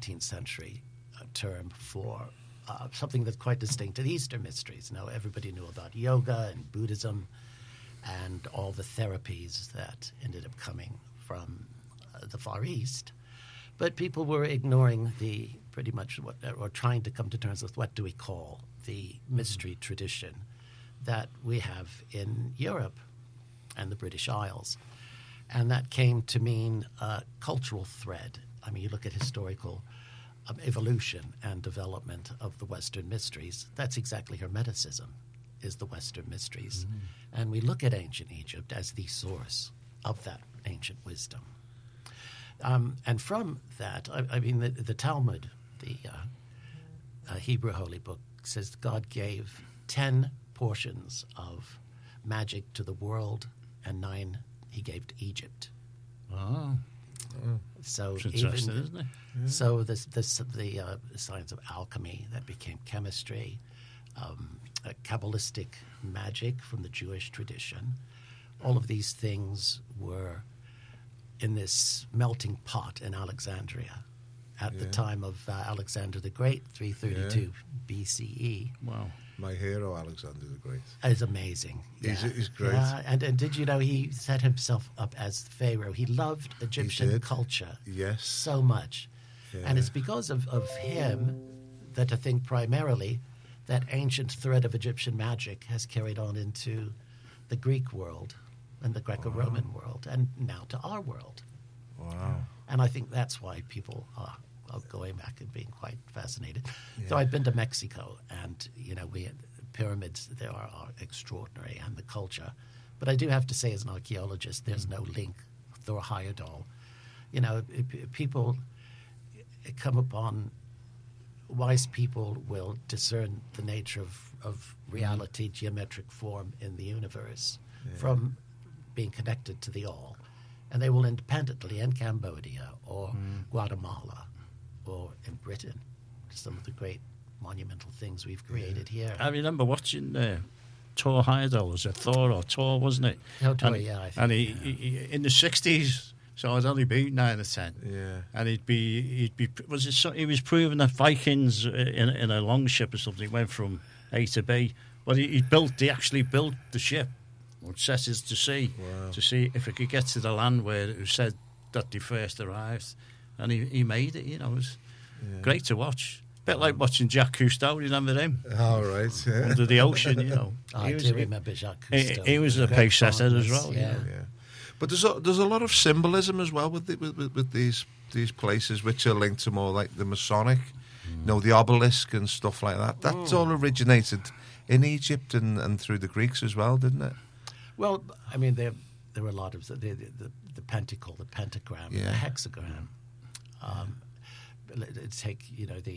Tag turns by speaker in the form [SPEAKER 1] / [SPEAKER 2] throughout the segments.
[SPEAKER 1] 18th century term for something that's quite distinct to the Eastern mysteries. Now, everybody knew about yoga and Buddhism and all the therapies that ended up coming from the Far East. But people were ignoring pretty much or trying to come to terms with what do we call the mystery tradition that we have in Europe and the British Isles. And that came to mean a cultural thread. I mean, you look at historical evolution and development of the Western mysteries. That's exactly Hermeticism, is the Western mysteries. Mm-hmm. And we look at ancient Egypt as the source of that ancient wisdom. And from that, I mean, the Talmud, the Hebrew holy book, says God gave 10 portions of magic to the world, and 9 he gave to Egypt.
[SPEAKER 2] Oh.
[SPEAKER 1] So
[SPEAKER 2] it's interesting, isn't it?
[SPEAKER 1] Yeah. So the science of alchemy that became chemistry, Kabbalistic magic from the Jewish tradition, all of these things were in this melting pot in Alexandria at the time of Alexander the Great, 332 BCE.
[SPEAKER 2] Wow.
[SPEAKER 3] My hero, Alexander the Great.
[SPEAKER 1] Is amazing.
[SPEAKER 3] He's great.
[SPEAKER 1] And did you know he set himself up as Pharaoh? He loved Egyptian culture so much. Yeah. And it's because of him that I think primarily that ancient thread of Egyptian magic has carried on into the Greek world and the Greco-Roman world and now to our world.
[SPEAKER 3] Wow.
[SPEAKER 1] And I think that's why people are going back and being quite fascinated. Yeah. So I've been to Mexico, and pyramids there are extraordinary, and the culture. But I do have to say, as an archaeologist, there's no link. Thor Heyerdahl, people come upon wise people will discern the nature of reality, geometric form in the universe from being connected to the all. And they will independently in Cambodia or Guatemala or in Britain, some of the great monumental things we've created here.
[SPEAKER 2] I remember watching Thor Heyerdahl. Was it Thor or Thor, wasn't it?
[SPEAKER 1] Oh, Thor, I think.
[SPEAKER 2] And he in the 60s, so I'd only be 9 or 10.
[SPEAKER 3] Yeah.
[SPEAKER 2] And he was proving that Vikings in a longship or something went from A to B. But he actually built the ship, which set it to sea, to see if it could get to the land where it was said that they first arrived. And he made it, it was great to watch. A bit like watching Jacques Cousteau, remember him?
[SPEAKER 3] Oh, right, yeah.
[SPEAKER 2] Under the ocean,
[SPEAKER 1] I do remember Jacques Cousteau.
[SPEAKER 2] He was a pace setter as well.
[SPEAKER 1] Yeah.
[SPEAKER 3] But there's a lot of symbolism as well with these places, which are linked to more like the Masonic, the obelisk and stuff like that. That's all originated in Egypt and through the Greeks as well, didn't it?
[SPEAKER 1] Well, I mean, there were a lot of the pentacle, the pentagram, the hexagram. Take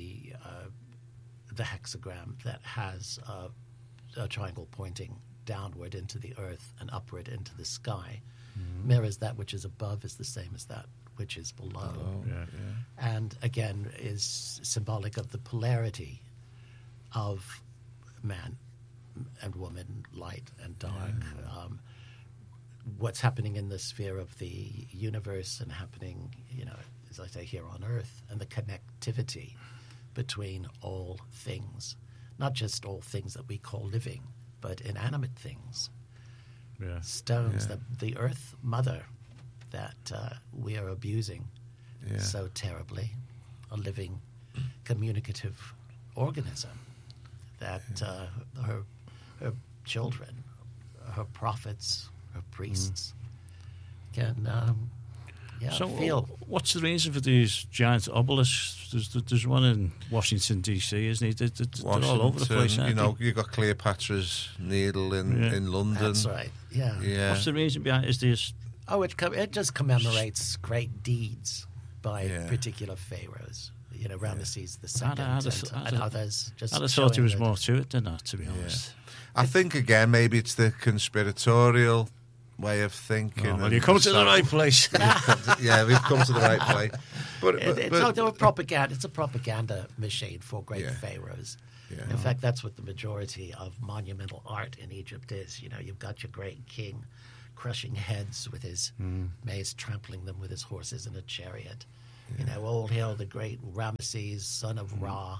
[SPEAKER 1] the hexagram that has a triangle pointing downward into the earth and upward into the sky, mirrors that which is above is the same as that which is below, and again is symbolic of the polarity of man and woman, light and dark. What's happening in the sphere of the universe and happening, as I say, here on Earth, and the connectivity between all things, not just all things that we call living, but inanimate things. Yeah. Stones, the Earth Mother that we are abusing so terribly, a living, communicative organism that her children, her prophets, her priests can feel.
[SPEAKER 2] What's the reason for these giant obelisks? There's one in Washington, D.C., isn't it? They're all over the place, aren't they?
[SPEAKER 3] You've got Cleopatra's Needle in London.
[SPEAKER 1] That's right, yeah.
[SPEAKER 2] What's the reason behind it? Is this...
[SPEAKER 1] Oh, it just commemorates great deeds by particular pharaohs. Ramesses II and others.
[SPEAKER 2] I'd have thought there was more to it than that, to be honest.
[SPEAKER 3] I think, again, maybe it's the conspiratorial way of thinking.
[SPEAKER 2] Well, you come to the right place.
[SPEAKER 3] We've come to the right place. But
[SPEAKER 1] it's a propaganda machine for great pharaohs.
[SPEAKER 3] Yeah.
[SPEAKER 1] In fact, that's what the majority of monumental art in Egypt is. You've got your great king crushing heads with his mace, trampling them with his horses in a chariot. You know, all hail the great Ramesses, son of Ra,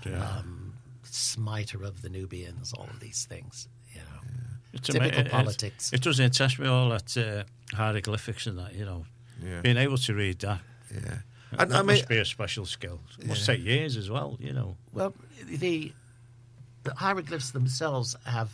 [SPEAKER 1] smiter of the Nubians, all of these things, you know.
[SPEAKER 2] It's
[SPEAKER 1] Typical politics.
[SPEAKER 2] It does interest me all that hieroglyphics and that, you know.
[SPEAKER 3] Yeah.
[SPEAKER 2] Being able to read that.
[SPEAKER 3] Yeah.
[SPEAKER 2] That
[SPEAKER 3] And I mean,
[SPEAKER 2] must be a special skill. It must take years as well, you know.
[SPEAKER 1] Well, the hieroglyphs themselves have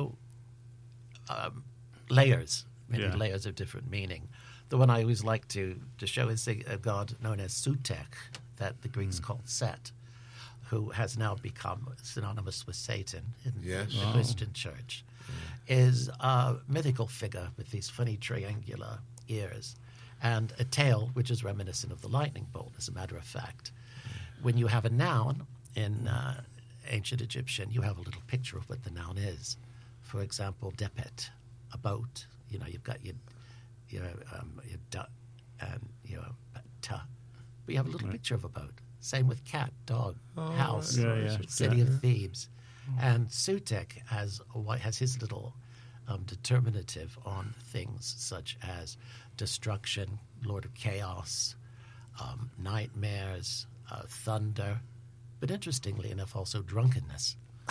[SPEAKER 1] layers, many layers of different meaning. The one I always like to show is a god known as Sutekh, that the Greeks called Set, who has now become synonymous with Satan in the Christian church, is a mythical figure with these funny triangular ears and a tail which is reminiscent of the lightning bolt, as a matter of fact. When you have a noun in ancient Egyptian, you have a little picture of what the noun is. For example, depet, a boat. You know, you've got your da and your ta. But you have a little picture of a boat. Same with cat, dog, house, city of Thebes. And Sutekh has his little determinative on things such as destruction, Lord of Chaos, nightmares, thunder, but interestingly enough, also drunkenness.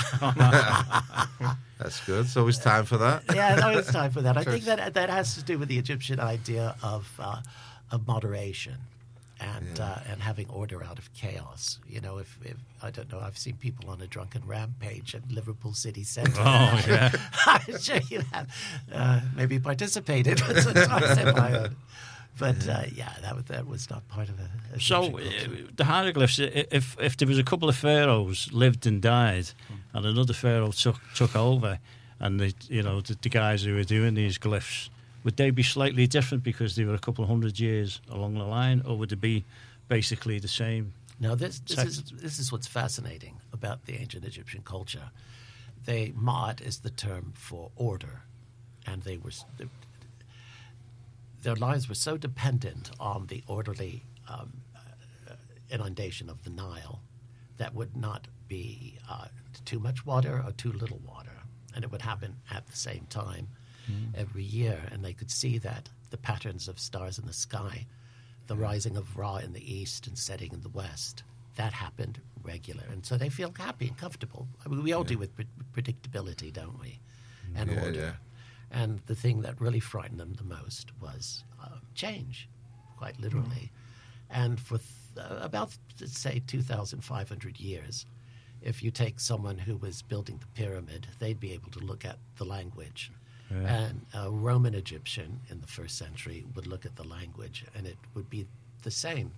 [SPEAKER 3] that's good. So it's time for that.
[SPEAKER 1] Yeah, no, it's time for that. I think that has to do with the Egyptian idea of moderation and having order out of chaos. You know, if I don't know, I've seen people on a drunken rampage at Liverpool City Centre.
[SPEAKER 2] Oh, yeah.
[SPEAKER 1] I'm sure you have maybe participated sometimes in my own. But that was not part of a
[SPEAKER 2] So the hieroglyphs, if there was a couple of pharaohs lived and died, and another pharaoh took over, and the guys who were doing these glyphs, would they be slightly different because they were a couple of hundred years along the line, or would they be basically the same?
[SPEAKER 1] No, this is what's fascinating about the ancient Egyptian culture. Ma'at is the term for order, and their lives were so dependent on the orderly inundation of the Nile that would not be too much water or too little water, and it would happen at the same time every year, and they could see that the patterns of stars in the sky, the rising of Ra in the east and setting in the west, that happened regular, and so they feel happy and comfortable. I mean, we all do with predictability, don't we? And order.
[SPEAKER 3] Yeah.
[SPEAKER 1] And the thing that really frightened them the most was change, quite literally. And for about, say, 2,500 years, if you take someone who was building the pyramid, they'd be able to look at the language. Yeah. And a Roman Egyptian in the first century would look at the language, and it would be the same.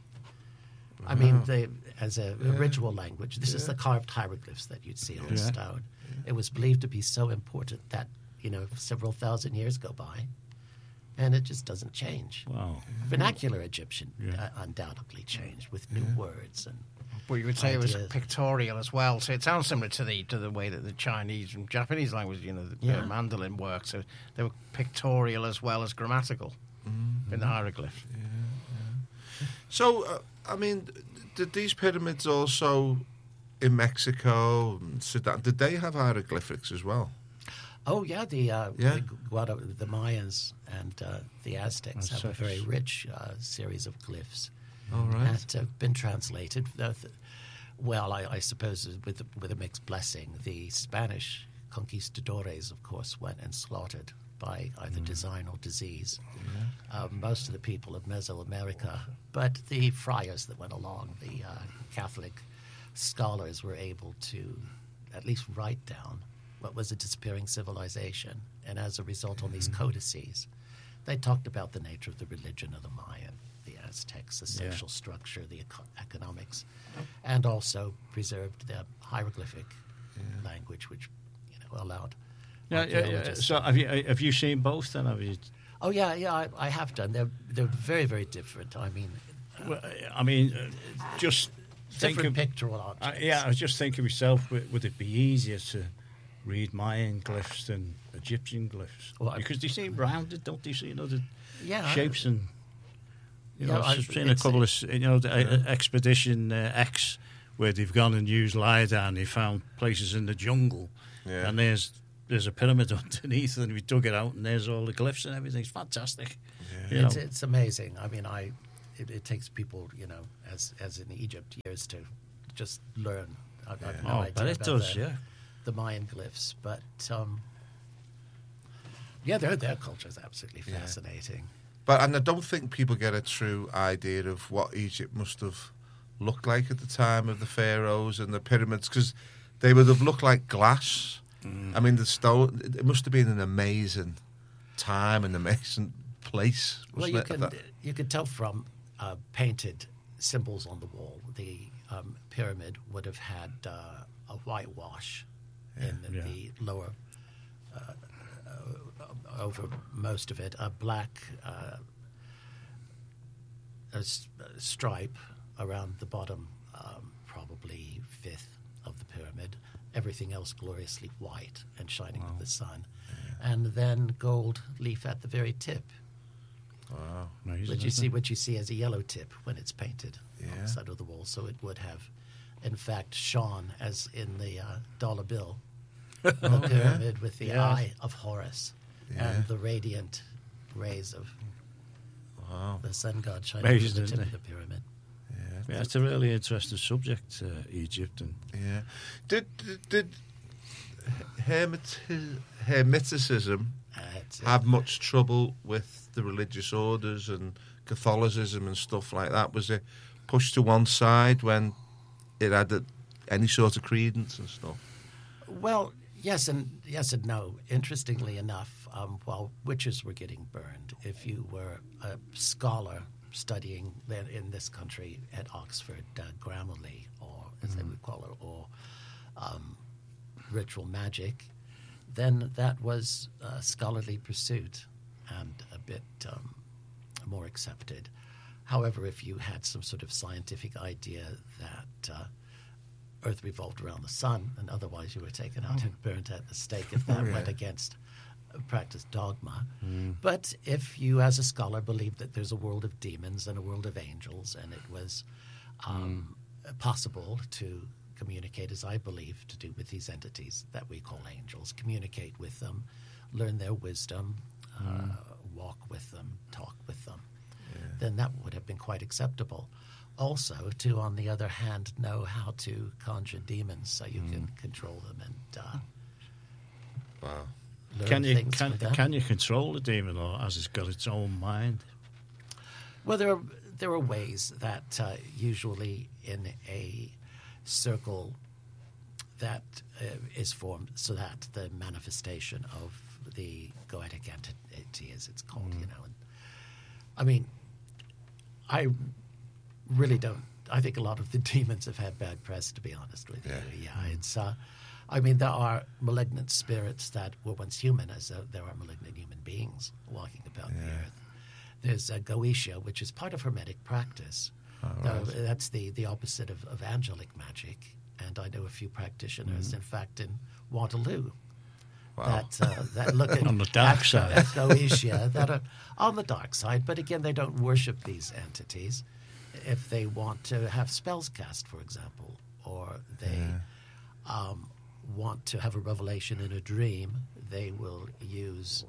[SPEAKER 1] I mean, as a ritual language, this is the carved hieroglyphs that you'd see on stone. It was believed to be so important that, several thousand years go by, and it just doesn't change.
[SPEAKER 2] Wow.
[SPEAKER 1] Vernacular Egyptian undoubtedly changed with new words and.
[SPEAKER 4] But you would say ideas. It was pictorial as well. So it sounds similar to the way that the Chinese and Japanese language, the mandolin works. So they were pictorial as well as grammatical in the hieroglyphs.
[SPEAKER 3] Yeah. So, I mean, did these pyramids also in Mexico, Sudan, did they have hieroglyphics as well?
[SPEAKER 1] Oh, yeah. The Mayans and the Aztecs have a very rich series of glyphs.
[SPEAKER 3] All right.
[SPEAKER 1] That have been translated. Well, I suppose with a mixed blessing. The Spanish conquistadores, of course, went and slaughtered by either design or disease most of the people of Mesoamerica. But the friars that went along, the Catholic scholars, were able to at least write down what was a disappearing civilization. And as a result, on these codices, they talked about the nature of the religion of the Mayan, the Aztecs, the social structure, the economics, and also preserved the hieroglyphic language, which allowed.
[SPEAKER 2] So have you seen both? Then have you?
[SPEAKER 1] Oh yeah, I have done. They're very, very different. I mean,
[SPEAKER 2] just
[SPEAKER 1] different pictorial objects.
[SPEAKER 2] I was just thinking myself, would it be easier to read Mayan glyphs than Egyptian glyphs? Because they seem rounded, don't they? So the shapes and. I've seen a couple of Expedition X where they've gone and used LiDAR and they found places in the jungle, and there's a pyramid underneath, and we dug it out, and there's all the glyphs and everything. It's fantastic.
[SPEAKER 1] It's amazing. I mean, it takes people, as in Egypt, years to just learn. I've no
[SPEAKER 2] Oh,
[SPEAKER 1] idea
[SPEAKER 2] but it
[SPEAKER 1] about
[SPEAKER 2] does,
[SPEAKER 1] the Mayan glyphs, but their culture is absolutely fascinating.
[SPEAKER 3] And I don't think people get a true idea of what Egypt must have looked like at the time of the pharaohs and the pyramids, because they would have looked like glass. I mean, the stone. It must have been an amazing time, an amazing place.
[SPEAKER 1] Well, you can tell from painted symbols on the wall. The pyramid would have had a whitewash in the lower. Over most of it, a black stripe around the bottom, probably fifth of the pyramid. Everything else gloriously white and shining in the sun. And then gold leaf at the very tip.
[SPEAKER 3] Wow.
[SPEAKER 1] What you see as a yellow tip when it's painted on the side of the wall. So it would have, in fact, shone as in the dollar bill, the pyramid with the eye of Horus and the radiant rays of the sun god shining through the tip of the pyramid.
[SPEAKER 2] Yeah, it's a really interesting subject, Egypt. And
[SPEAKER 3] Did Hermeticism have much trouble with the religious orders and Catholicism and stuff like that? Was it pushed to one side when it had any sort of credence and stuff?
[SPEAKER 1] Well, yes and no. Interestingly enough, while witches were getting burned, if you were a scholar studying in this country at Oxford, Grammarly, or as they would call it, or ritual magic, then that was a scholarly pursuit and a bit more accepted. However, if you had some sort of scientific idea that Earth revolved around the sun, and otherwise you were taken out and burnt at the stake if that went against practiced dogma. But if you, as a scholar, believed that there's a world of demons and a world of angels, and it was possible to communicate, as I believe to do with these entities that we call angels, communicate with them, learn their wisdom, walk with them, talk with them, then that would have been quite acceptable. Also, to, on the other hand, know how to conjure demons so you can control them and
[SPEAKER 3] Wow.
[SPEAKER 2] can you control the demon, or has it got its own mind?
[SPEAKER 1] Well, there are ways that usually in a circle that is formed so that the manifestation of the goetic entity, as it's called, And, I mean, I really don't. I think a lot of the demons have had bad press, to be honest with you. It's. I mean, there are malignant spirits that were once human, as there are malignant human beings walking about the earth. There's Goetia, which is part of Hermetic practice. That's the opposite of angelic magic. And I know a few practitioners, in fact, in Waterloo, that look at
[SPEAKER 2] on the dark side.
[SPEAKER 1] At Goetia, that are on the dark side. But again, they don't worship these entities. If they want to have spells cast, for example, or they want to have a revelation in a dream, they will use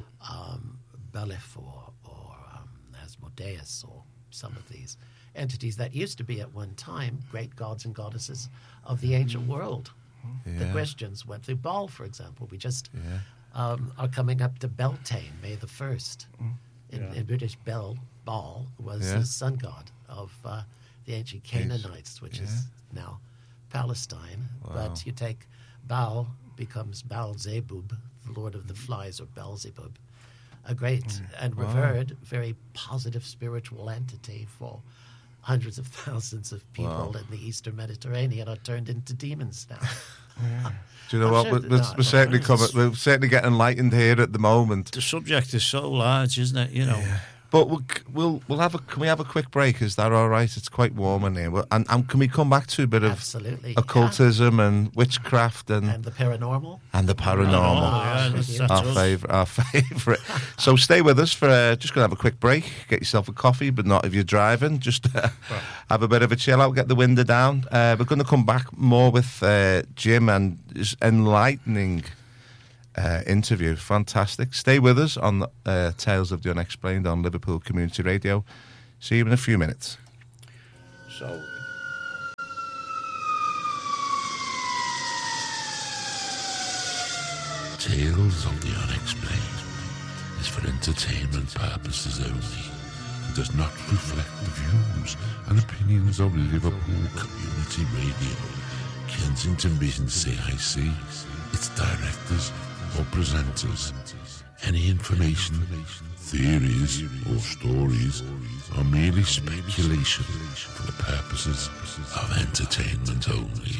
[SPEAKER 1] Bellefor or Asmodeus or some of these entities that used to be at one time great gods and goddesses of the ancient world. The Christians went through Baal, for example. We just are coming up to Beltane, May the 1st. In British, Baal was the sun god of the ancient Canaanites, which is now Palestine. But you take Baal, becomes Baal-Zebub, the lord of the flies, or Beelzebub, a great and revered, very positive spiritual entity for hundreds of thousands of people in the Eastern Mediterranean are turned into demons now.
[SPEAKER 3] Do you know what? We're certainly getting enlightened here at the moment.
[SPEAKER 2] The subject is so large, isn't it?
[SPEAKER 3] But we'll have can we have a quick break? Is that all right? It's quite warm in here. And can we come back to a bit of occultism and witchcraft and
[SPEAKER 1] the paranormal?
[SPEAKER 3] And the paranormal. Our favourite. So stay with us for just going to have a quick break. Get yourself a coffee, but not if you're driving. Just have a bit of a chill out, get the window down. We're going to come back more with Jim and his enlightening interview. Fantastic. Stay with us on Tales of the Unexplained on Liverpool Community Radio. See you in a few minutes.
[SPEAKER 2] So,
[SPEAKER 5] Tales of the Unexplained is for entertainment purposes only and does not reflect the views and opinions of Liverpool Community Radio, Kensington Mission CIC, its directors or presenters. Any information, theories or stories are merely speculation for the purposes of entertainment only.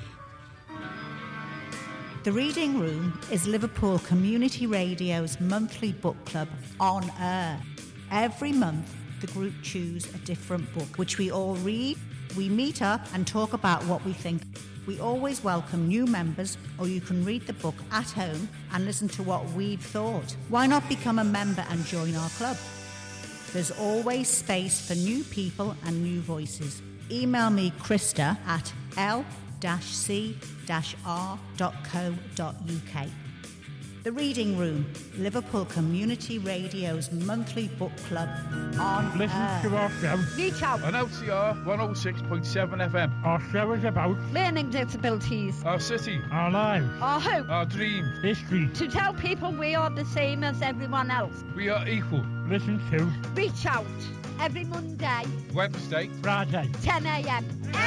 [SPEAKER 6] The Reading Room is Liverpool Community Radio's monthly book club on air. Every month, the group choose a different book, which we all read. We meet up and talk about what we think. We always welcome new members, or you can read the book at home and listen to what we've thought. Why not become a member and join our club? There's always space for new people and new voices. Email me, Krista, at l-c-r.co.uk. The Reading Room, Liverpool Community Radio's monthly book club on
[SPEAKER 7] Listen
[SPEAKER 6] air.
[SPEAKER 7] to our show
[SPEAKER 6] Reach out.
[SPEAKER 7] on LCR 106.7 FM. Our show is about
[SPEAKER 8] Learning disabilities,
[SPEAKER 7] our city, our lives,
[SPEAKER 8] our hope,
[SPEAKER 7] our dreams, history.
[SPEAKER 8] to tell people we are the same as everyone else.
[SPEAKER 7] We are equal. Listen to
[SPEAKER 8] Reach out every Monday,
[SPEAKER 7] Wednesday, Friday,
[SPEAKER 8] 10 a.m.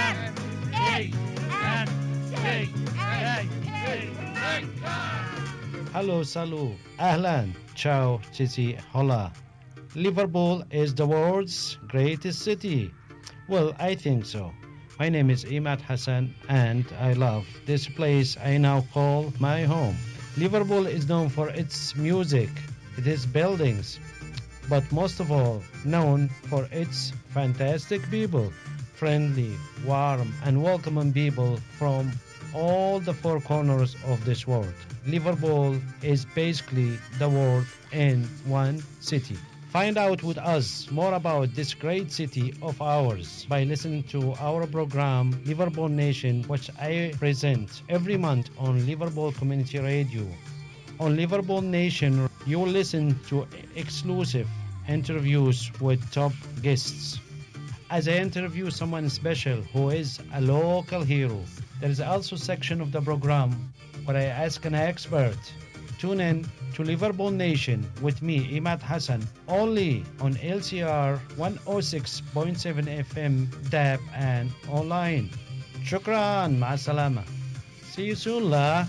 [SPEAKER 9] Hello, salut, ahlan, ciao, chichi, hola. Liverpool is the world's greatest city. Well, I think so. My name is Imad Hassan and I love this place I now call my home. Liverpool is known for its music, its buildings, but most of all known for its fantastic people, friendly, warm and welcoming people from all the four corners of this world. Liverpool is basically the world in one city. Find out with us more about this great city of ours by listening to our program Liverpool Nation, which I present every month on Liverpool Community Radio. On Liverpool Nation, you will listen to exclusive interviews with top guests. As I interview someone special who is a local hero, there is also a section of the program where I ask an expert. Tune in to Liverpool Nation with me, Imad Hassan, only on LCR 106.7 FM, DAB and online. Shukran, ma'asalama. See you soon, la.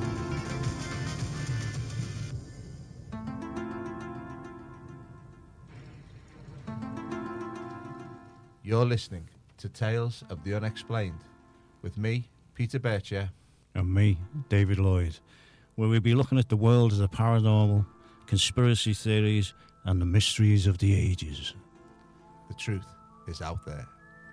[SPEAKER 3] You're listening to Tales of the Unexplained with me, Peter Bircher.
[SPEAKER 2] and me, David Lloyd, where we'll be looking at the world of the paranormal, conspiracy theories, and the mysteries of the ages.
[SPEAKER 3] The truth is out there.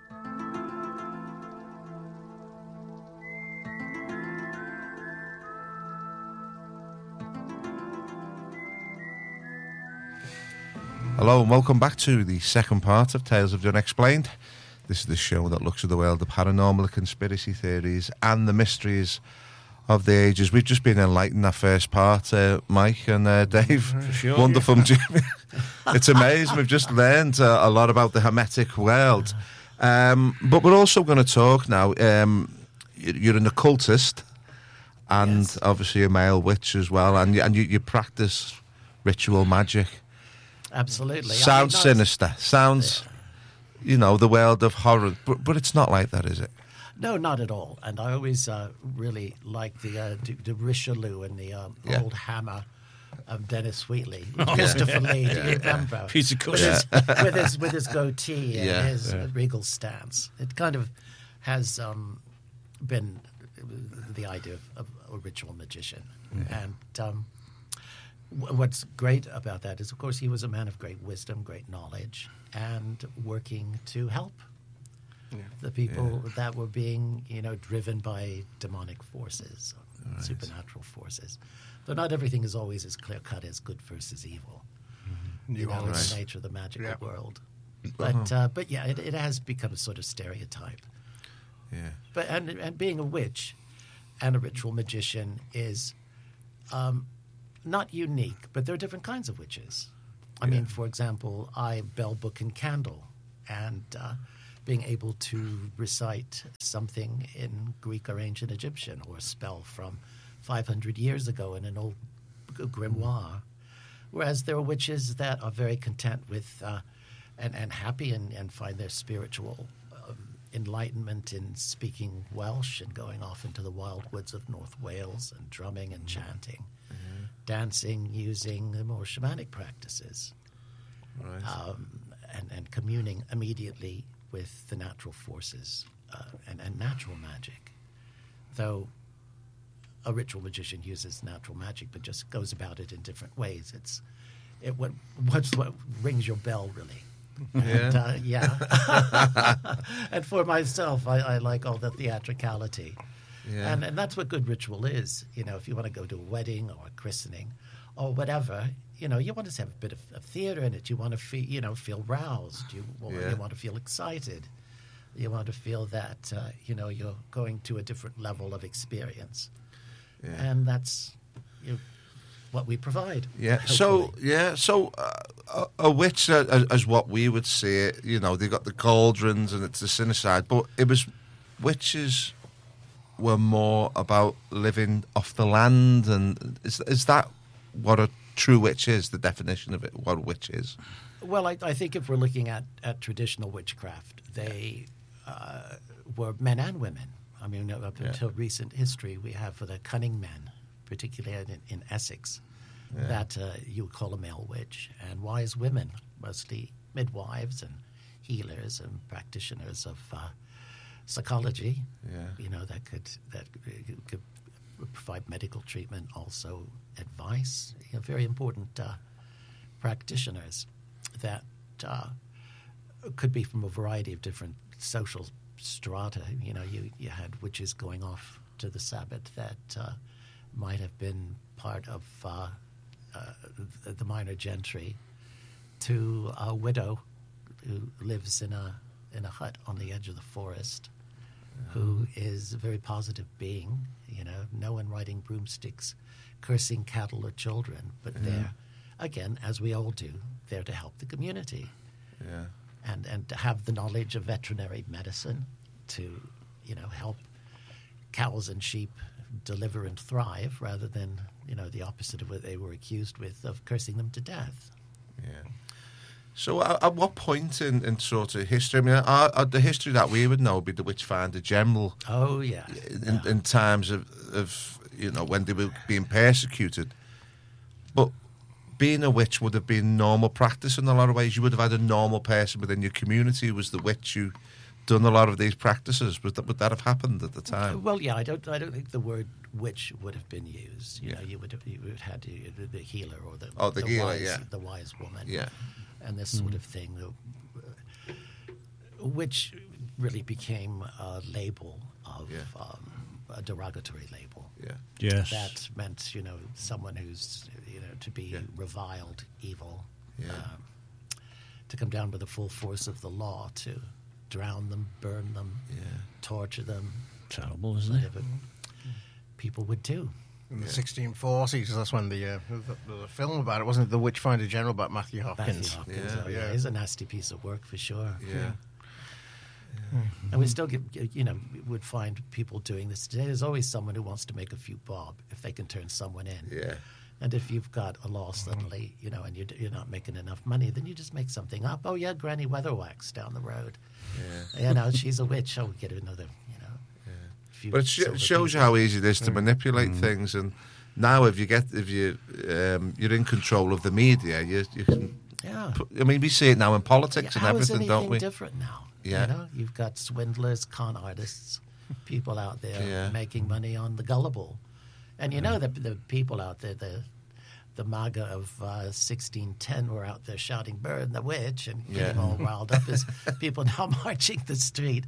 [SPEAKER 3] Hello and welcome back to the second part of Tales of the Unexplained. This is the show that looks at the world of paranormal, conspiracy theories and the mysteries of the ages. We've just been enlightened that first part, Mike and Dave.
[SPEAKER 2] For sure,
[SPEAKER 3] Wonderful, Jimmy. It's amazing. We've just learned a lot about the Hermetic world. But we're also going to talk now. You're an occultist and
[SPEAKER 1] Yes.
[SPEAKER 3] obviously a male witch as well, and you practice ritual magic.
[SPEAKER 1] Absolutely.
[SPEAKER 3] Sounds
[SPEAKER 1] not-
[SPEAKER 3] sinister. Sounds, the world of horror. But it's not like that, is it?
[SPEAKER 1] No, not at all. And I always really like the Richelieu and the
[SPEAKER 3] Yeah.
[SPEAKER 1] old hammer of Dennis Wheatley. Christopher Lee, do you remember?
[SPEAKER 2] Piece of
[SPEAKER 1] with
[SPEAKER 2] cushion.
[SPEAKER 1] his goatee and
[SPEAKER 3] Yeah.
[SPEAKER 1] his regal stance. It kind of has been the idea of a ritual magician. And what's great about that is, of course, he was a man of great wisdom, great knowledge, and working to help the people that were being, driven by demonic forces, supernatural forces. Though not everything is always as clear-cut as good versus evil. It's the nature of the magical world. But yeah, it has become a sort of stereotype.
[SPEAKER 3] Yeah.
[SPEAKER 1] But and being a witch and a ritual magician is not unique, but there are different kinds of witches. I mean, for example, I bell, book, and candle and being able to recite something in Greek or ancient Egyptian, or a spell from 500 years ago in an old grimoire. Whereas there are witches that are very content with and happy and find their spiritual enlightenment in speaking Welsh and going off into the wild woods of North Wales and drumming and chanting, dancing, using the more shamanic practices,
[SPEAKER 3] Right.
[SPEAKER 1] and communing immediately with the natural forces and natural magic. Though a ritual magician uses natural magic, but just goes about it in different ways. What's what rings your bell, really. And for myself, I like all the theatricality.
[SPEAKER 3] Yeah.
[SPEAKER 1] And that's what good ritual is. If you want to go to a wedding or a christening or whatever, you want to have a bit of theater in it. You want to feel roused. You want to feel excited. You want to feel that, you're going to a different level of experience. Yeah. And that's what we provide.
[SPEAKER 3] Yeah.
[SPEAKER 1] Hopefully.
[SPEAKER 3] So a witch, as what we would see it, they got the cauldrons and it's the sinner side, but witches were more about living off the land, and is that what a true witch is? The definition of it, what a witch is?
[SPEAKER 1] Well, I think if we're looking at traditional witchcraft, they were men and women. I mean, up until recent history, we have the cunning men, particularly in Essex, that you would call a male witch, and wise women, mostly midwives and healers and practitioners of psychology. That could provide medical treatment, also advice. Very important practitioners that could be from a variety of different social strata. You had witches going off to the Sabbath that might have been part of the minor gentry, to a widow who lives in a hut on the edge of the forest, who is a very positive being. No one riding broomsticks, cursing cattle or children, but there, again, as we all do, there to help the community.
[SPEAKER 3] Yeah.
[SPEAKER 1] And to have the knowledge of veterinary medicine to, help cows and sheep deliver and thrive, rather than, the opposite of what they were accused with, of cursing them to death.
[SPEAKER 3] Yeah. So at what point in sort of history, I mean, the history that we would know would be the Witchfinder General.
[SPEAKER 1] Oh, yeah.
[SPEAKER 3] In times of when they were being persecuted. But being a witch would have been normal practice in a lot of ways. You would have had a normal person within your community who was the witch who done a lot of these practices. Would that have happened at the time?
[SPEAKER 1] Well, yeah, I don't think the word witch would have been used. You would have had the healer or the
[SPEAKER 3] healer,
[SPEAKER 1] the wise woman.
[SPEAKER 3] Yeah.
[SPEAKER 1] And this sort of thing, which really became a label of a derogatory label.
[SPEAKER 3] Yeah.
[SPEAKER 2] Yes.
[SPEAKER 1] That meant, someone who's, to be reviled, evil, to come down with the full force of the law, to drown them, burn them, torture them.
[SPEAKER 2] Terrible, isn't it?
[SPEAKER 1] Whatever people would do.
[SPEAKER 4] In the 1640s, that's when the film about it, wasn't it? The Witchfinder General about Matthew Hopkins.
[SPEAKER 1] Yeah, it's a nasty piece of work for sure.
[SPEAKER 3] Yeah.
[SPEAKER 1] And we still would find people doing this today. There's always someone who wants to make a few bob if they can turn someone in.
[SPEAKER 3] Yeah.
[SPEAKER 1] And if you've got a law suddenly, and you're not making enough money, then you just make something up. Oh yeah, Granny Weatherwax down the road. Yeah. She's a witch. Oh, we get another.
[SPEAKER 3] But it shows you how easy it is to manipulate things. And now, if you're in control of the media, you can.
[SPEAKER 1] Yeah.
[SPEAKER 3] I mean, we see it now in politics and everything, don't we?
[SPEAKER 1] How is anything different now?
[SPEAKER 3] Yeah.
[SPEAKER 1] You've got swindlers, con artists, people out there making money on the gullible, and the people out there, the MAGA of 1610 were out there shouting "Burn the witch" and getting all riled up as people now marching the street.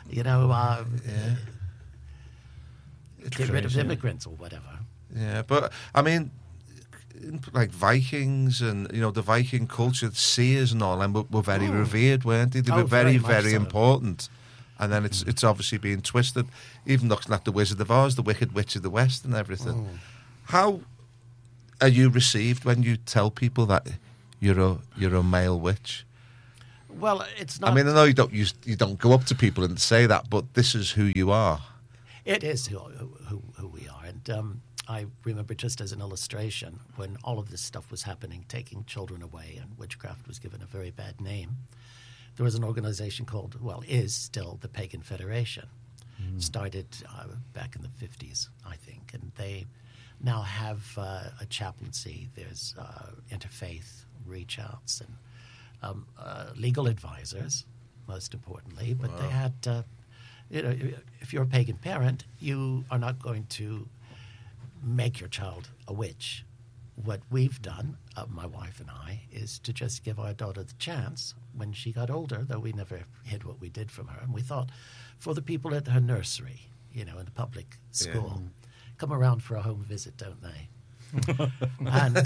[SPEAKER 1] Get rid of immigrants or whatever.
[SPEAKER 3] Yeah, but I mean, like Vikings and the Viking culture, seers and all them were very revered, weren't they? They were very, very important. And then it's obviously being twisted. Even looking at the Wizard of Oz, the Wicked Witch of the West, and everything. How are you received when you tell people that you're a male witch?
[SPEAKER 1] Well, it's not.
[SPEAKER 3] I mean, I know you don't go up to people and say that, but this is who you are.
[SPEAKER 1] It is who we are. And I remember, just as an illustration, when all of this stuff was happening, taking children away, and witchcraft was given a very bad name, there was an organization called, is still the Pagan Federation. Started back in the 50s, I think, and they now have a chaplaincy. There's interfaith reach-outs and legal advisors, most importantly. But they had, if you're a pagan parent, you are not going to make your child a witch. What we've done, my wife and I, is to just give our daughter the chance when she got older, though we never hid what we did from her. And we thought, for the people at her nursery, in the public school, come around for a home visit, don't they? And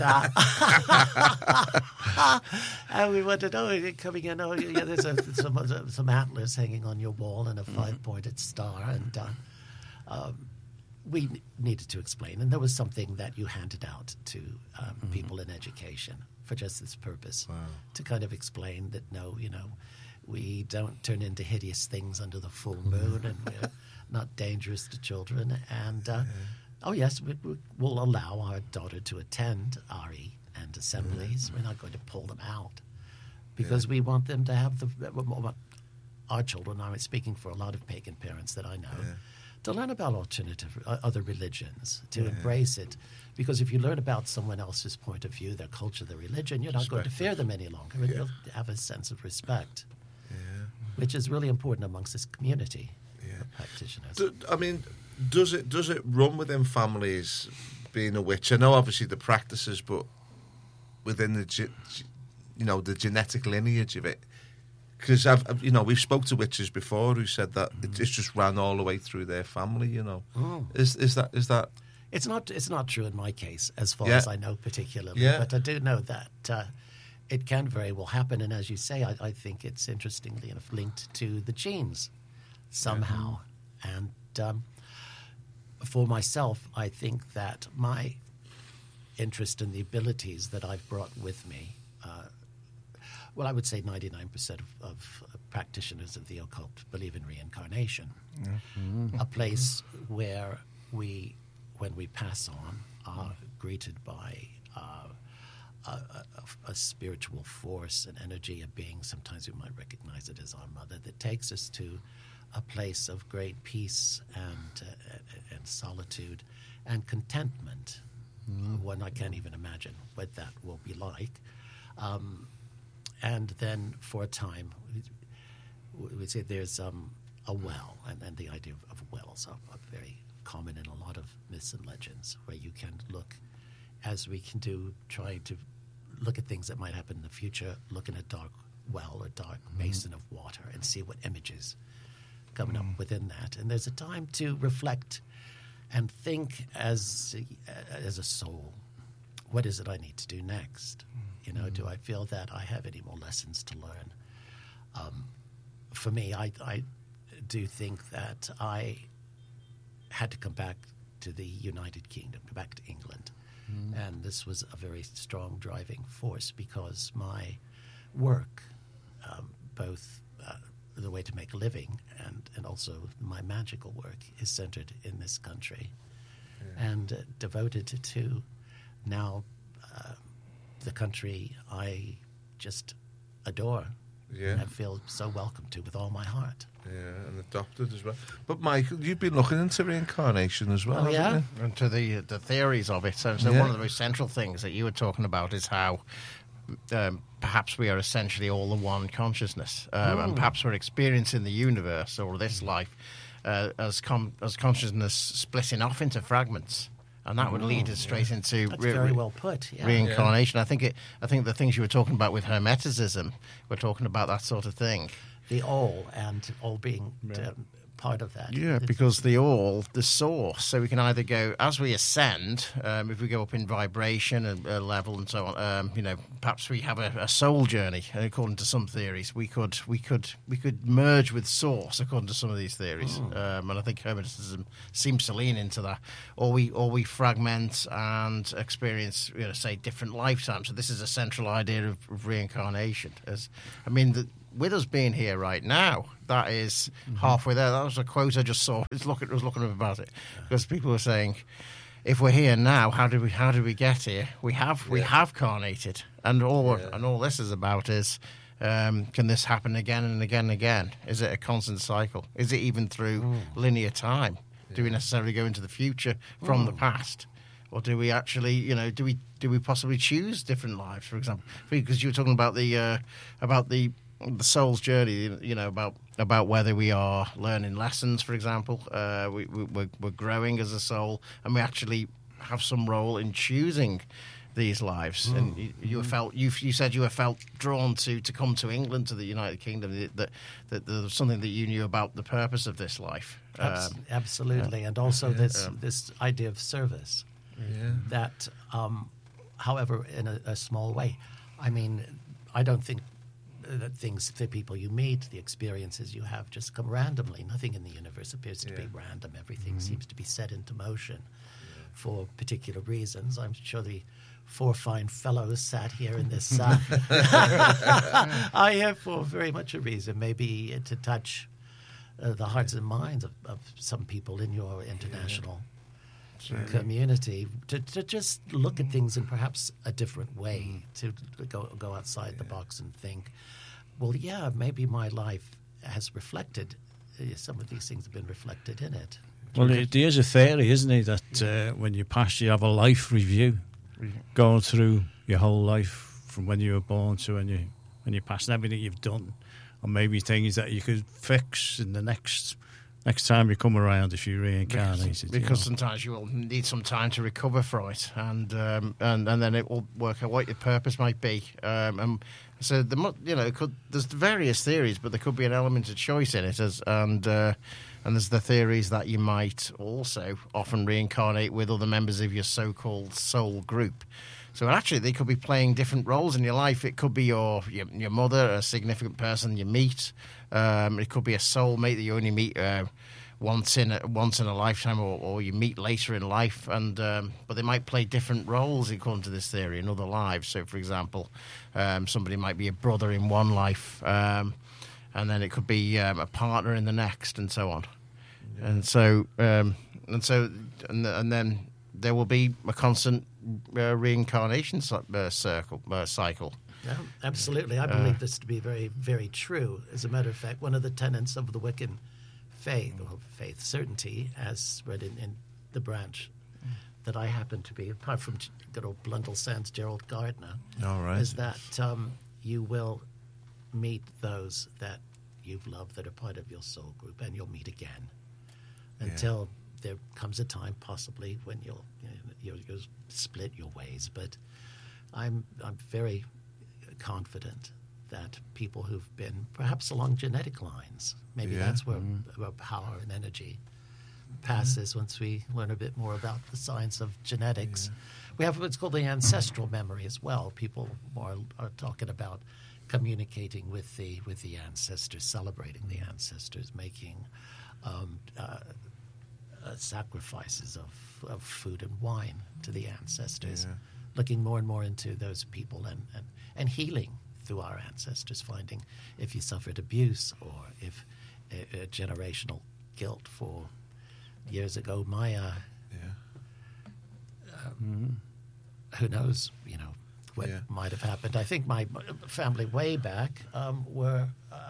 [SPEAKER 1] and we wanted, you're coming in, there's some antlers hanging on your wall and a 5-pointed star. And we needed to explain. And there was something that you handed out to people in education for just this purpose, to kind of explain that, no, we don't turn into hideous things under the full moon, and we're not dangerous to children. And, yes, we'll allow our daughter to attend RE and assemblies. We're not going to pull them out because we want them to have our children, I'm speaking for a lot of pagan parents that I know, to learn about other religions, to embrace it. Because if you learn about someone else's point of view, their culture, their religion, you're not going to fear them any longer. And you'll have a sense of respect, which is really important amongst this community of practitioners.
[SPEAKER 3] Does it run within families being a witch? I know obviously the practices, but within the genetic lineage of it. Because we've spoke to witches before who said that it's just ran all the way through their family. Is that?
[SPEAKER 1] It's not true in my case, as far as I know particularly. But I do know that it can very well happen. And as you say, I think it's interestingly enough linked to the genes somehow. And for myself, I think that my interest in the abilities that I've brought with me. I would say 99% of practitioners of the occult believe in reincarnation. A place where when we pass on, are greeted by a spiritual force, an energy, a being. Sometimes we might recognize it as our mother, that takes us to a place of great peace and solitude and contentment. One I can't even imagine what that will be like. And then for a time, we say there's a well, and the idea of wells are very common in a lot of myths and legends, where you can look, as we can do, trying to look at things that might happen in the future, look in a dark well or dark basin of water and see what images coming up within that. And there's a time to reflect and think as a soul, what is it I need to do next? Do I feel that I have any more lessons to learn? For me, I do think that I had to come back to the United Kingdom, go back to England. And this was a very strong driving force because my work, both the way to make a living and also my magical work, is centered in this country and devoted to now the country I just adore. And I feel so welcome to with all my heart.
[SPEAKER 3] Yeah, and adopted as well. But Michael, you've been looking into reincarnation as well, haven't you?
[SPEAKER 4] And to the theories of it. So one of the most central things that you were talking about is how perhaps we are essentially all the one consciousness, and perhaps we're experiencing the universe or this life as consciousness splitting off into fragments. And that would lead us straight into
[SPEAKER 1] very well put.
[SPEAKER 4] Reincarnation. I think the things you were talking about with Hermeticism, we're talking about that sort of thing.
[SPEAKER 1] The all, and all being part of that.
[SPEAKER 4] Yeah, because the all, the source. So we can either go, as we ascend, if we go up in vibration and level and so on, perhaps we have a soul journey. According to some theories, we could merge with source. According to some of these theories, and I think Hermeticism seems to lean into that. Or we fragment and experience, say, different lifetimes. So this is a central idea of reincarnation. with us being here right now, that is halfway there. That was a quote I just saw. I was looking up about it because people were saying, if we're here now, how did we get here? We have carnated, and all this is about is, can this happen again and again and again? Is it a constant cycle? Is it even through linear time? Do we necessarily go into the future from the past, or do we actually, do we possibly choose different lives? For example, because you were talking about the soul's journey, about whether we are learning lessons, for example, we're growing as a soul, and we actually have some role in choosing these lives. And you said you were felt drawn to come to England, to the United Kingdom, that there was something that you knew about the purpose of this life.
[SPEAKER 1] Absolutely, and also this idea of service. That, however, in a small way. I mean, I don't think that the people you meet, the experiences you have just come randomly. Nothing in the universe appears to be random. Everything seems to be set into motion for particular reasons. I'm sure the 4 fine fellows sat here in this are here for very much a reason, maybe to touch the hearts and minds of some people in your international community, to just look at things in perhaps a different way, to go outside the box and think, well, maybe my life has reflected, some of these things have been reflected in it.
[SPEAKER 2] Well, there is a theory, isn't it, that when you pass, you have a life review, going through your whole life from when you were born to when you pass, and everything you've done, or maybe things that you could fix in the next time you come around if you reincarnated.
[SPEAKER 4] Because sometimes you will need some time to recover from it, and then it will work out what your purpose might be. And so there's various theories, but there could be an element of choice in it, and there's the theories that you might also often reincarnate with other members of your so-called soul group. So actually, they could be playing different roles in your life. It could be your mother, a significant person you meet. It could be a soulmate that you only meet once in a lifetime, or you meet later in life. And but they might play different roles according to this theory in other lives. So, for example, somebody might be a brother in one life, and then it could be a partner in the next, and so on. And then there will be a constant reincarnation cycle.
[SPEAKER 1] Yeah, absolutely. I believe this to be very, very true. As a matter of fact, one of the tenets of the Wiccan faith, or faith certainty, as read in the branch that I happen to be, apart from good old Blundell Sands Gerald Gardner, is that you will meet those that you've loved that are part of your soul group, and you'll meet again until there comes a time, possibly, when you'll split your ways. But I'm very confident that people who've been perhaps along genetic lines, maybe that's where power and energy passes once we learn a bit more about the science of genetics. We have what's called the ancestral memory as well. People are talking about communicating with the ancestors, celebrating the ancestors, making sacrifices of food and wine to the ancestors, looking more and more into those people and healing through our ancestors, finding if you suffered abuse or if a generational guilt for years ago Maya. Who knows, what might have happened. I think my family way back were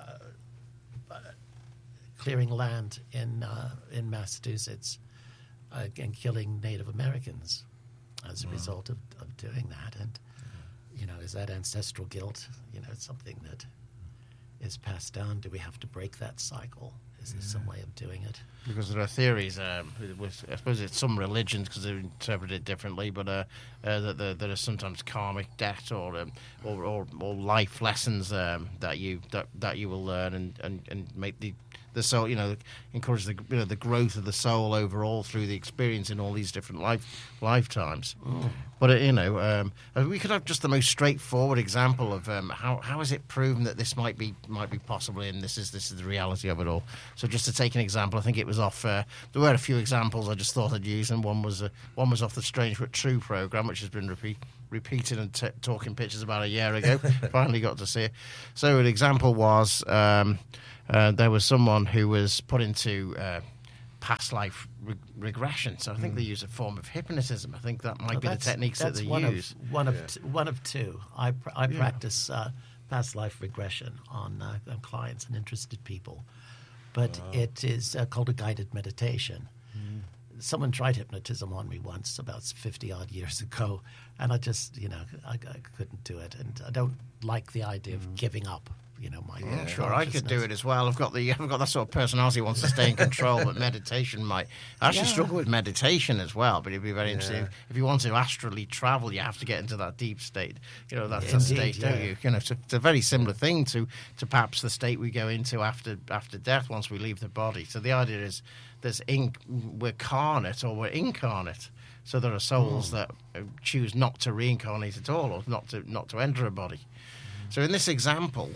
[SPEAKER 1] clearing land in Massachusetts and killing Native Americans as a result of doing that. And, is that ancestral guilt, it's something that is passed down? Do we have to break that cycle? Is there some way of doing it?
[SPEAKER 4] Because there are theories, I suppose it's some religions, because they interpret it differently, but that there are sometimes karmic debt or life lessons that you will learn and make the soul, encourage the growth of the soul overall through the experience in all these different lifetimes. But we could have just the most straightforward example of how is it proven that this might be possible, and this is the reality of it all. So just to take an example, I think it was off. There were a few examples I just thought I'd use, and one was off the Strange but True program, which has been repeated and talking pictures about a year ago. Finally got to see it. So an example was there was someone who was put into past life regression. So I think they use a form of hypnotism. I think that might be the techniques that they use.
[SPEAKER 1] One of two. I practice past life regression on clients and interested people, but it is called a guided meditation. Someone tried hypnotism on me once about 50-odd years ago, and I just, I couldn't do it. And I don't like the idea of giving up, my
[SPEAKER 4] sure, I could do it as well. I've got that sort of personality who wants to stay in control, but meditation might. I actually struggle with meditation as well, but it'd be very interesting. If you want to astrally travel, you have to get into that deep state. That's the state, don't you? It's a very similar thing to perhaps the state we go into after death once we leave the body. So the idea is we're carnate or we're incarnate. So there are souls that choose not to reincarnate at all, or not to enter a body. So in this example,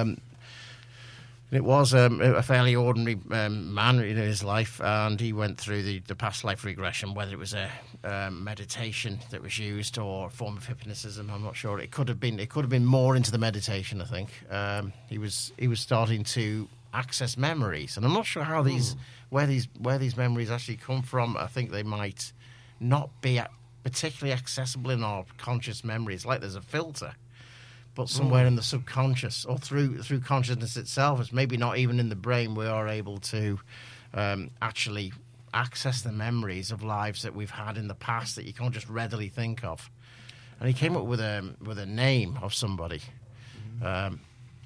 [SPEAKER 4] it was a fairly ordinary man in his life, and he went through the past life regression. Whether it was a meditation that was used or a form of hypnotism, I'm not sure. It could have been more into the meditation. I think he was starting to access memories, and I'm not sure how where these memories actually come from. I think they might not be particularly accessible in our conscious memories. Like there's a filter. But somewhere in the subconscious or through consciousness itself, it's maybe not even in the brain, we are able to actually access the memories of lives that we've had in the past that you can't just readily think of. And he came up with a name of somebody, and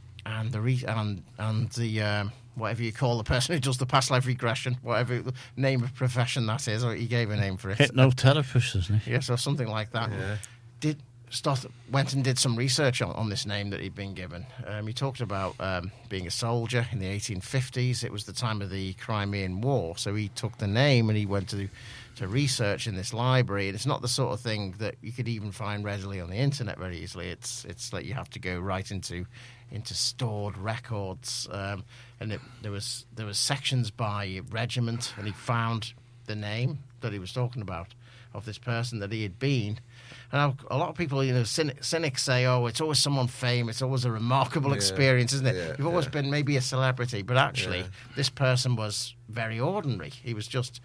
[SPEAKER 4] the whatever you call the person who does the past life regression, whatever name of profession that is, or he gave a name for it.
[SPEAKER 2] Hypnotherapist, isn't he?
[SPEAKER 4] Yes, or something like that. Yeah. Went and did some research on this name that he'd been given. He talked about being a soldier in the 1850s. It was the time of the Crimean War, so he took the name and he went to research in this library. And it's not the sort of thing that you could even find readily on the internet very easily. It's like you have to go right into stored records. And there was sections by regiment, and he found the name that he was talking about of this person that he had been. And a lot of people, cynics say, it's always someone famous, it's always a remarkable experience, isn't it? You've always been maybe a celebrity, but actually, this person was very ordinary. He was just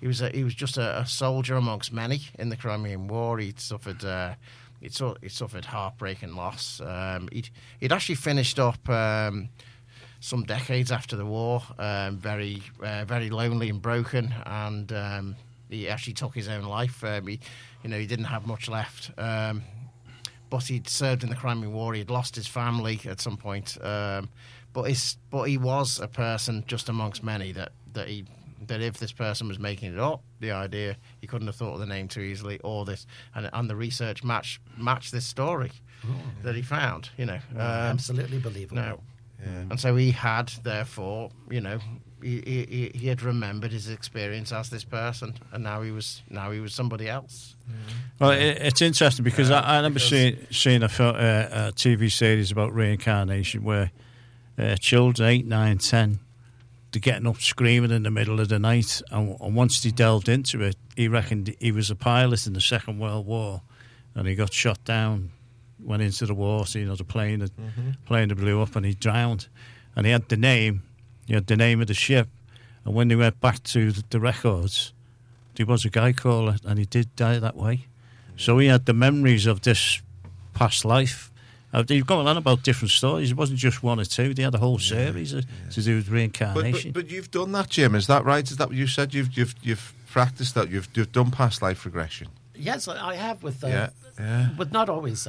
[SPEAKER 4] a soldier amongst many in the Crimean War. He'd suffered heartbreak and loss. He'd actually finished up some decades after the war, very very lonely and broken, and he actually took his own life. He didn't have much left, but he'd served in the Crimean War. He'd lost his family at some point, but he was a person just amongst many that if this person was making it up, the idea, he couldn't have thought of the name too easily, or this, and the research matched this story that he found.
[SPEAKER 1] Absolutely believable.
[SPEAKER 4] No. Yeah. And so he had, therefore, he had remembered his experience as this person, and now he was somebody else.
[SPEAKER 2] Well, it's interesting because I remember seeing a TV series about reincarnation where children 8, 9, 10, they're getting up screaming in the middle of the night, and once they delved into it, he reckoned he was a pilot in the Second World War, and he got shot down, went into the water, the plane that blew up, and he drowned, and he had the name of the ship, and when they went back to the records, there was a guy called it, and he did die that way. So he had the memories of this past life. They've gone on about different stories. It wasn't just one or two. They had a whole series to do with reincarnation.
[SPEAKER 3] But you've done that, Jim. Is that right? Is that what you said? You've practiced that. You've done past life regression.
[SPEAKER 1] Yes, I have with not always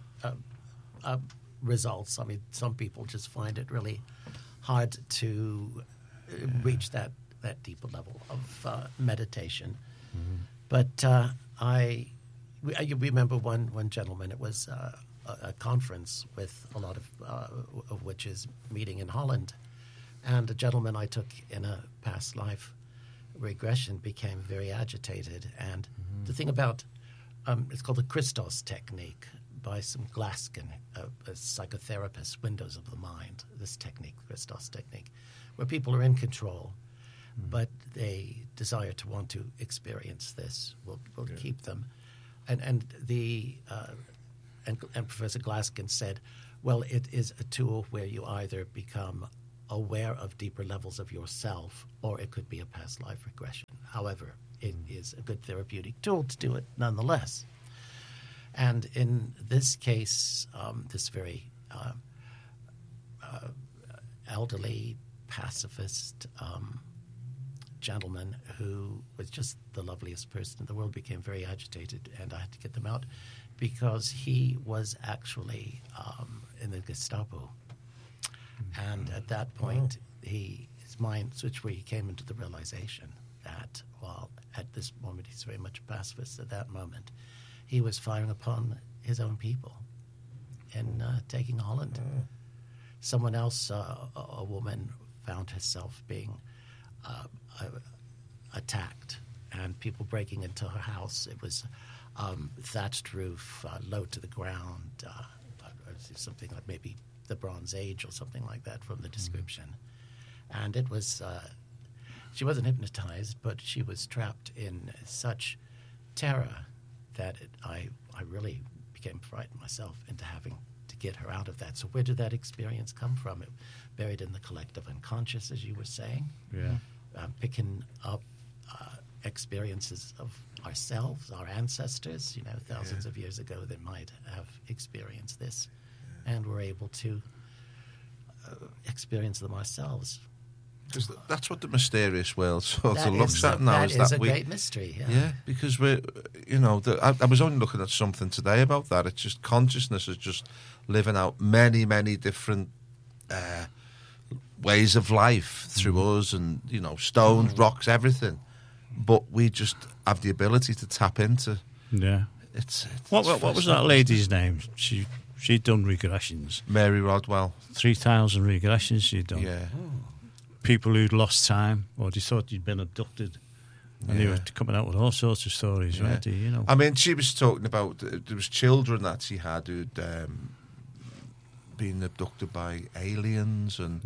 [SPEAKER 1] results. I mean, some people just find it really hard to reach that deeper level of meditation. Mm-hmm. But I remember one gentleman. It was a conference with a lot of witches meeting in Holland, and a gentleman I took in a past life regression became very agitated. And the thing about it's called the Christos technique by some Glaskin, a psychotherapist, Windows of the Mind. This technique, Christos technique, where people are in control, but they desire to want to experience this. Will keep them. and Professor Glaskin said, well, it is a tool where you either become aware of deeper levels of yourself, or it could be a past life regression. However, it is a good therapeutic tool to do it nonetheless. And in this case, this very elderly pacifist gentleman who was just the loveliest person in the world became very agitated, and I had to get them out because he was actually in the Gestapo. And at that point, his mind switched where he came into the realization that, well, at this moment, he's very much a pacifist. At that moment, he was firing upon his own people in taking Holland. Someone else, a woman, found herself being attacked and people breaking into her house. It was thatched roof, low to the ground, something like maybe the Bronze Age or something like that from the description. And it was, she wasn't hypnotized, but she was trapped in such terror that I really became frightened myself into having to get her out of that. So where did that experience come from? It buried in the collective unconscious, as you were saying.
[SPEAKER 2] Yeah.
[SPEAKER 1] Picking up experiences of ourselves, our ancestors, thousands of years ago that might have experienced this. And we're able to experience them ourselves.
[SPEAKER 3] Because that's what the mysterious world sort of looks
[SPEAKER 1] at
[SPEAKER 3] now.
[SPEAKER 1] That is a great mystery.
[SPEAKER 3] Yeah, because I was only looking at something today about that. It's just consciousness is just living out many, many different ways of life through us, and stones, rocks, everything. But we just have the ability to tap into.
[SPEAKER 2] Yeah.
[SPEAKER 3] It's
[SPEAKER 2] what was that lady's name? She'd done regressions.
[SPEAKER 3] Mary Rodwell.
[SPEAKER 2] 3,000 regressions she'd done.
[SPEAKER 3] Yeah.
[SPEAKER 2] People who'd lost time, or they thought you'd been abducted. And they were coming out with all sorts of stories, right?
[SPEAKER 3] I mean, she was talking about there was children that she had who'd been abducted by aliens, and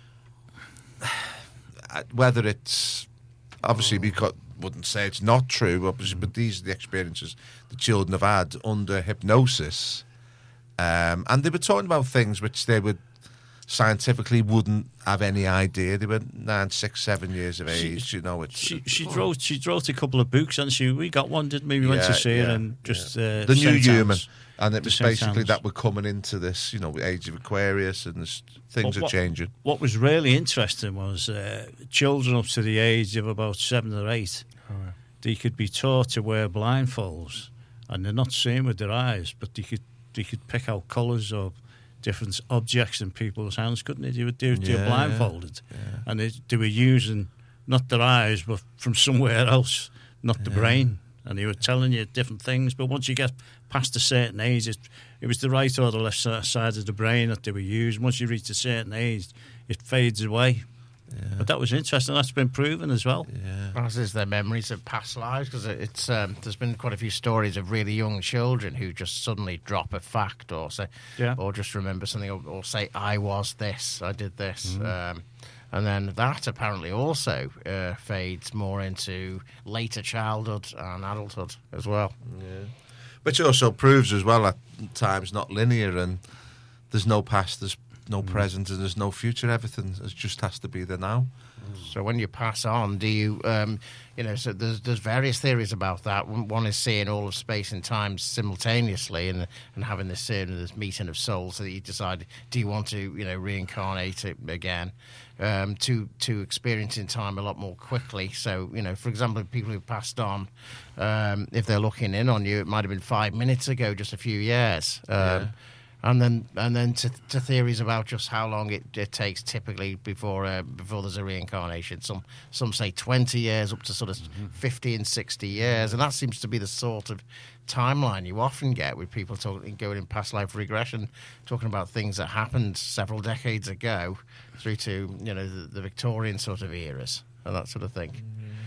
[SPEAKER 3] whether it's obviously we wouldn't say it's not true, obviously, but these are the experiences the children have had under hypnosis, and they were talking about things which they would scientifically wouldn't have any idea. They were 9, 6, 7 years of age. She
[SPEAKER 2] wrote a couple of books, and we got one, didn't we? We went to see her, and just
[SPEAKER 3] the New Human, and it was basically that we're coming into this, age of Aquarius, and things are changing. What
[SPEAKER 2] was really interesting was children up to the age of about 7 or 8. They could be taught to wear blindfolds, and they're not seeing with their eyes, but they could pick out colours of different objects in people's hands, couldn't they? They were blindfolded, and they were using not their eyes, but from somewhere else, not the brain, and they were telling you different things. But once you get past a certain age, it was the right or the left side of the brain that they were using. Once you reach a certain age, it fades away. Yeah. But that was interesting. That's been proven as well.
[SPEAKER 4] Yeah. As is their memories of past lives, because it's there's been quite a few stories of really young children who just suddenly drop a fact or say, or just remember something, or say, "I was this, I did this," and then that apparently also fades more into later childhood and adulthood as well.
[SPEAKER 3] Yeah. Which also proves as well that time's not linear, and there's no past, there's no present, and there's no future. Everything just has to be there now.
[SPEAKER 4] So when you pass on, do you, so there's various theories about that. One is seeing all of space and time simultaneously, and having this meeting of souls, so that you decide, do you want to, reincarnate it again, to experiencing time a lot more quickly. So, for example, people who've passed on, if they're looking in on you, it might have been 5 minutes ago, just a few years. And then to theories about just how long it takes typically before there's a reincarnation. Some say 20 years, up to sort of 50 and 60 years, and that seems to be the sort of timeline you often get with people going in past life regression, talking about things that happened several decades ago, through to the Victorian sort of eras and that sort of thing.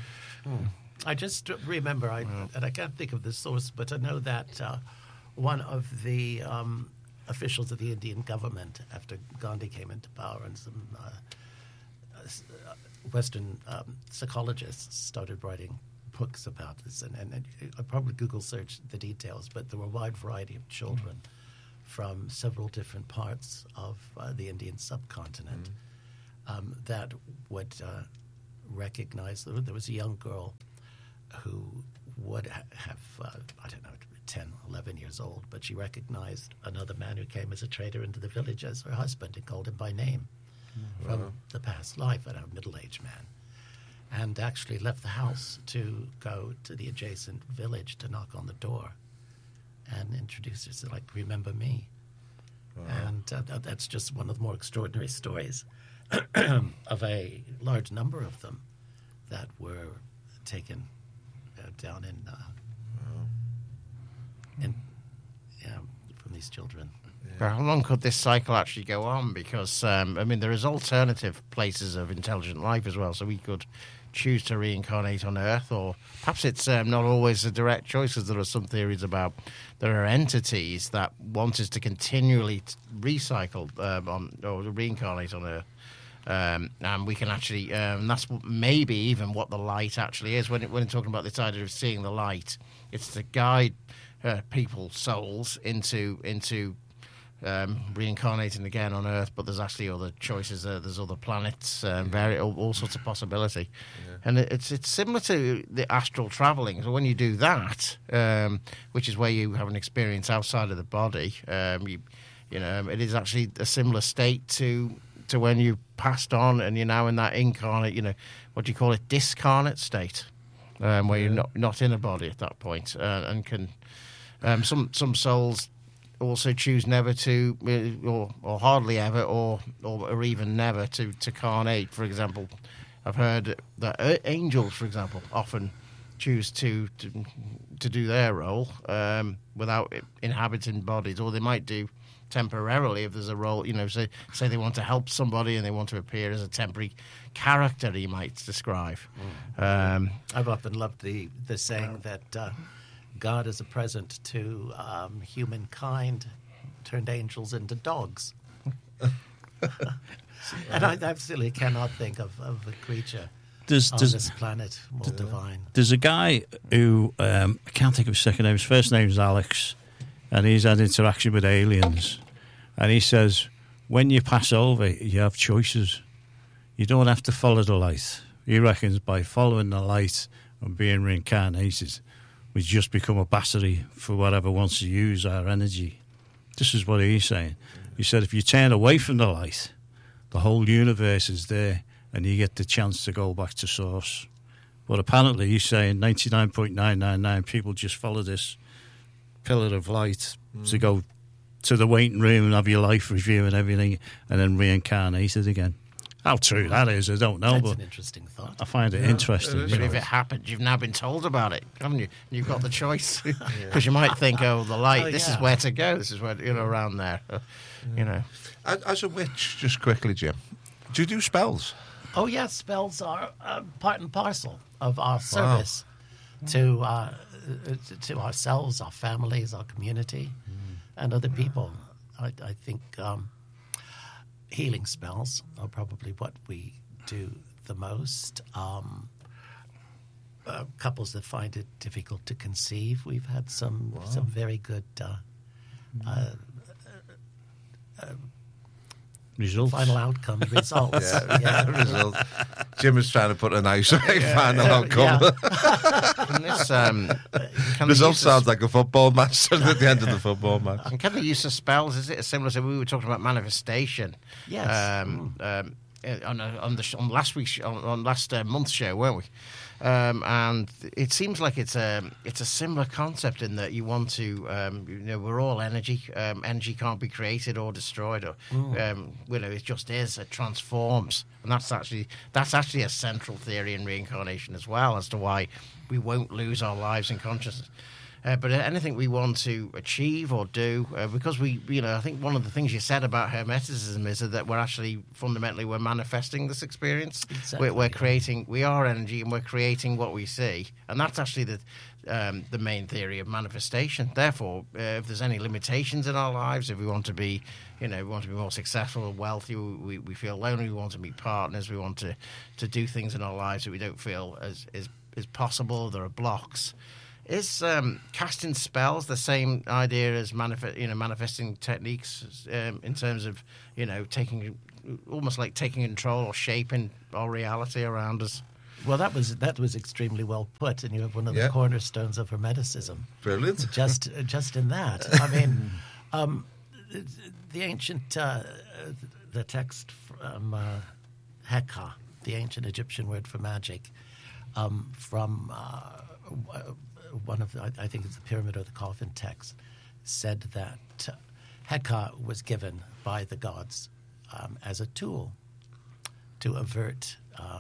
[SPEAKER 1] I just remember, and I can't think of the source, but I know that one of the officials of the Indian government, after Gandhi came into power, and some Western psychologists started writing books about this, and I probably Google search the details, but there were a wide variety of children from several different parts of the Indian subcontinent that would recognize. There was a young girl who would have, I don't know, 10, 11 years old, but she recognized another man who came as a trader into the village as her husband and called him by name from the past life, a middle-aged man, and actually left the house to go to the adjacent village to knock on the door and introduce herself, like, remember me. And that's just one of the more extraordinary stories of a large number of them that were taken down from these children.
[SPEAKER 4] But how long could this cycle actually go on? Because, there is alternative places of intelligent life as well, so we could choose to reincarnate on Earth, or perhaps it's not always a direct choice, because there are some theories about there are entities that want us to continually recycle or reincarnate on Earth. And we can actually, that's maybe even what the light actually is. When talking about this idea of seeing the light, it's to guide people's souls into reincarnating again on Earth. But there's actually other choices. There's other planets, all sorts of possibility. Yeah. And it's similar to the astral traveling. So when you do that, which is where you have an experience outside of the body, it is actually a similar state to when you passed on and you're now in that incarnate, what do you call it, discarnate state, where you're not in a body at that point, and can some souls also choose never to, or hardly ever, or even never to carnate. For example, I've heard that angels, for example, often choose to do their role without inhabiting bodies, or they might do temporarily if there's a role, say they want to help somebody and they want to appear as a temporary character, you might describe.
[SPEAKER 1] I've often loved the saying that God is a present to humankind, turned angels into dogs. And I absolutely cannot think of a creature on this planet more divine.
[SPEAKER 2] There's a guy who, I can't think of his second name, his first name's Alex, and he's had interaction with aliens. And he says, when you pass over, you have choices. You don't have to follow the light. He reckons by following the light and being reincarnated, we just become a battery for whatever wants to use our energy. This is what he's saying. He said if you turn away from the light, the whole universe is there and you get the chance to go back to source. But apparently he's saying 99.999 people just follow this pillar of light to go to the waiting room and have your life review and everything and then reincarnated again. How true that is, I don't know.
[SPEAKER 1] That's an interesting thought.
[SPEAKER 2] I find it interesting.
[SPEAKER 4] But if it happened, you've now been told about it, haven't you? You've got the choice. Because you might think, the light, this is where to go. This is where, around there.
[SPEAKER 3] As a witch, just quickly, Jim, do you do spells?
[SPEAKER 1] Oh, yes, spells are part and parcel of our service to ourselves, our families, our community, and other people. I think healing spells are probably what we do the most. Couples that find it difficult to conceive, we've had some very good
[SPEAKER 2] results.
[SPEAKER 1] Final outcome results.
[SPEAKER 3] Results. Jim is trying to put a nice final outcome. Result sounds like a football match at the end of the football match.
[SPEAKER 4] And can the use of spells, is it similar to, we were talking about manifestation?
[SPEAKER 1] Yes.
[SPEAKER 4] On last month's show, weren't we? And it seems like it's a similar concept in that you want to, we're all energy. Energy can't be created or destroyed, or it just is. It transforms, and that's actually a central theory in reincarnation as well, as to why we won't lose our lives in consciousness. But anything we want to achieve or do, because I think one of the things you said about Hermeticism is that we're actually fundamentally we're manifesting this experience.
[SPEAKER 1] Exactly.
[SPEAKER 4] We are energy, and we're creating what we see, and that's actually the main theory of manifestation. Therefore, if there's any limitations in our lives, if we want to be, we want to be more successful or wealthy, we feel lonely, we want to meet partners, we want to do things in our lives that we don't feel is is possible. There are blocks. Is casting spells the same idea as manifesting techniques in terms of taking control or shaping our reality around us?
[SPEAKER 1] Well, that was extremely well put, and you have one of the cornerstones of Hermeticism.
[SPEAKER 3] Brilliant.
[SPEAKER 1] Just in that, I mean, the ancient the text from Heka, the ancient Egyptian word for magic, from one of I think it's the Pyramid or the Coffin text, said that Heka was given by the gods as a tool to avert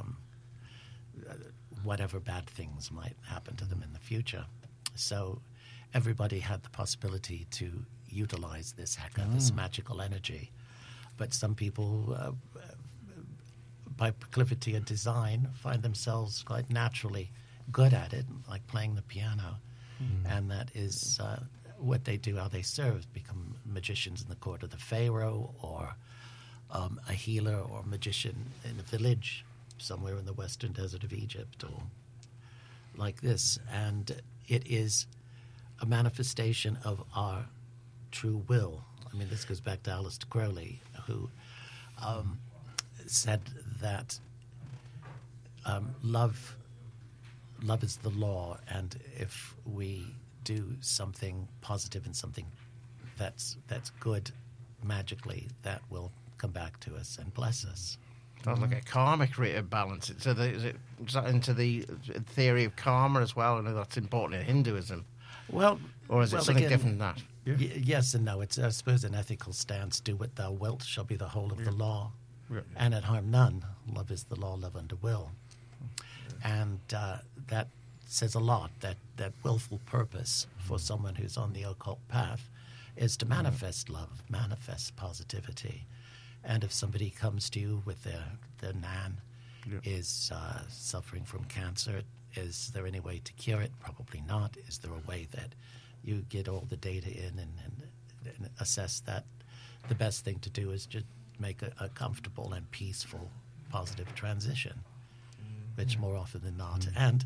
[SPEAKER 1] whatever bad things might happen to them in the future. So everybody had the possibility to utilize this Heka, this magical energy. But some people, by proclivity and design, find themselves quite naturally good at it, like playing the piano. And that is what they do, how they serve, become magicians in the court of the Pharaoh, or a healer or magician in a village somewhere in the western desert of Egypt, or like this. And it is a manifestation of our true will. I mean, this goes back to Aleister Crowley, who said that love is the law, and if we do something positive and something that's good magically, that will come back to us and bless us.
[SPEAKER 4] Sounds like a karmic rate of balance. So is that into the theory of karma as well? I know that's important in Hinduism.
[SPEAKER 1] Well,
[SPEAKER 4] or is it something
[SPEAKER 1] again,
[SPEAKER 4] different than that?
[SPEAKER 1] Yes and no. It's, I suppose, an ethical stance. Do what thou wilt shall be the whole of the law, and it harm none. Love is the law, love unto will. And that says a lot, that willful purpose for someone who's on the occult path is to manifest love, manifest positivity. And if somebody comes to you with their nan is suffering from cancer, is there any way to cure it? Probably not. Is there a way that you get all the data in and assess that the best thing to do is just make a comfortable and peaceful, positive transition, which more often than not. And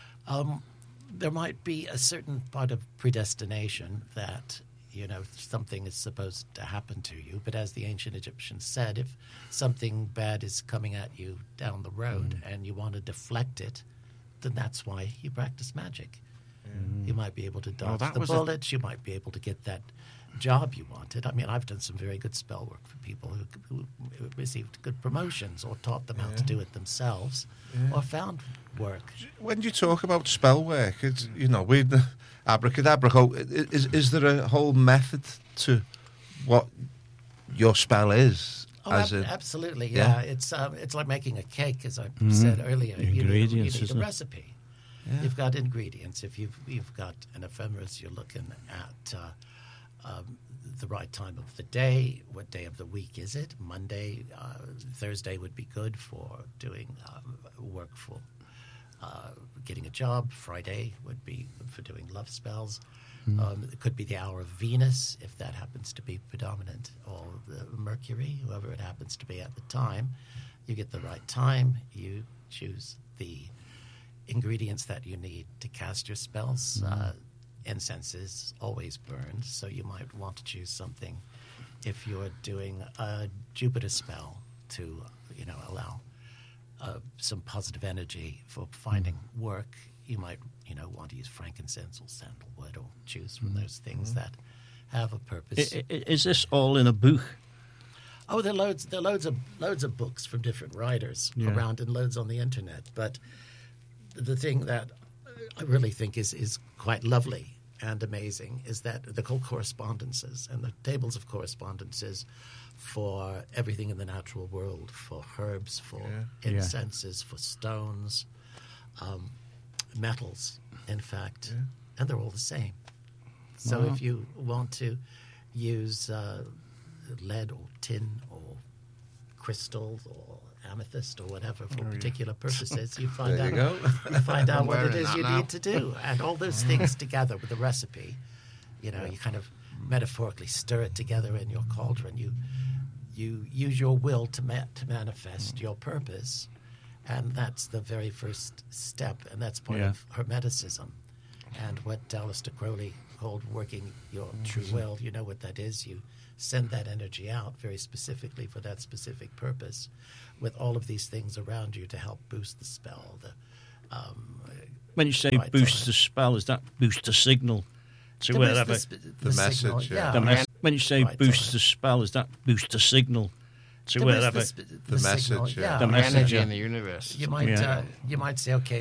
[SPEAKER 1] there might be a certain part of predestination that, something is supposed to happen to you. But as the ancient Egyptians said, if something bad is coming at you down the road and you want to deflect it, then that's why you practice magic. You might be able to dodge the bullets. You might be able to get that job you wanted. I mean, I've done some very good spell work for people who received good promotions, or taught them how to do it themselves, or found work.
[SPEAKER 3] When you talk about spell work, it's, with abracadabra, is there a whole method to what your spell is?
[SPEAKER 1] Oh, absolutely, yeah. It's like making a cake, as I said earlier.
[SPEAKER 2] Ingredients,
[SPEAKER 1] you need a recipe. Yeah. You've got ingredients. If you've got an ephemeris, you're looking at the right time of the day. What day of the week is it? Monday, Thursday would be good for doing work for getting a job. Friday would be good for doing love spells. It could be the hour of Venus, if that happens to be predominant, or the Mercury, whoever it happens to be at the time. You get the right time. You choose the ingredients that you need to cast your spells. Incense is always burned, so you might want to choose something if you're doing a Jupiter spell to, allow some positive energy for finding work. You might, want to use frankincense or sandalwood, or choose from those things that have a purpose.
[SPEAKER 2] Is this all in a book?
[SPEAKER 1] Oh, there are loads of books from different writers around, and loads on the internet. But the thing that I really think is quite lovely and amazing is that they're called correspondences, and the tables of correspondences for everything in the natural world, for herbs, for incenses, for stones, metals, in fact, and they're all the same. So if you want to use lead or tin or crystal or amethyst or whatever for particular purposes, you find out what it is you need to do, and all those things together with the recipe. You kind of metaphorically stir it together in your cauldron. You use your will to manifest your purpose, And that's the very first step, and that's part
[SPEAKER 2] Yeah.
[SPEAKER 1] of Hermeticism. And what Aleister Crowley called working your true will, you know what that is. You send that energy out very specifically for that specific purpose with all of these things around you to help boost the spell.
[SPEAKER 2] When you say
[SPEAKER 1] Right,
[SPEAKER 2] boost
[SPEAKER 1] sorry.
[SPEAKER 2] the spell, is that boost the signal to
[SPEAKER 1] To boost
[SPEAKER 2] wherever?
[SPEAKER 3] The
[SPEAKER 1] signal,
[SPEAKER 3] message, yeah.
[SPEAKER 2] When you say
[SPEAKER 1] Right,
[SPEAKER 2] boost
[SPEAKER 1] sorry.
[SPEAKER 2] the spell, is that boost the signal to
[SPEAKER 1] To boost
[SPEAKER 2] wherever?
[SPEAKER 1] the
[SPEAKER 3] The
[SPEAKER 1] signal,
[SPEAKER 3] message, yeah.
[SPEAKER 2] The
[SPEAKER 4] The
[SPEAKER 2] message,
[SPEAKER 4] energy
[SPEAKER 2] yeah.
[SPEAKER 4] in the universe.
[SPEAKER 1] You might say, okay,